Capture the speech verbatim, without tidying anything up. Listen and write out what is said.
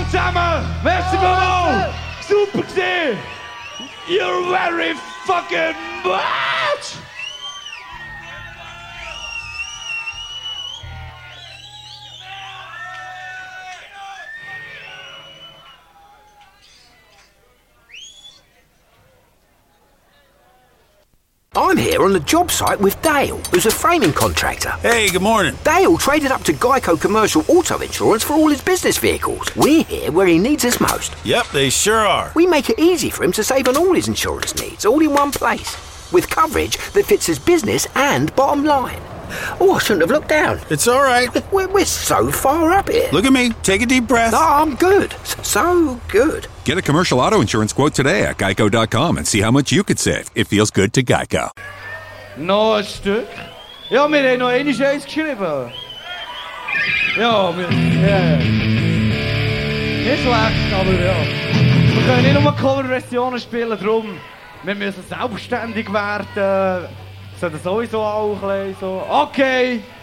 zusammen! Merci mal! Super gewesen! You're very fucking much! I'm here on the job site with Dale, who's a framing contractor. Hey, good morning. Dale traded up to Geico Commercial Auto Insurance for all his business vehicles. We're here where he needs us most. Yep, they sure are. We make it easy for him to save on all his insurance needs, all in one place, with coverage that fits his business and bottom line. Oh, I shouldn't have looked down. It's all right. We're, we're so far up here. Look at me. Take a deep breath. Oh, I'm good. So good. Get a commercial auto insurance quote today at geico dot com and see how much you could save. It feels good to Geico. Noch ein Stück. Ja, wir haben noch einmal eins geschrieben. Ja, wir... Ja, ja. Nicht schlecht, aber ja. Wir können nicht nur Coverversionen spielen, darum... Wir müssen selbstständig werden. Sollen sowieso auch ein bisschen so... Okay!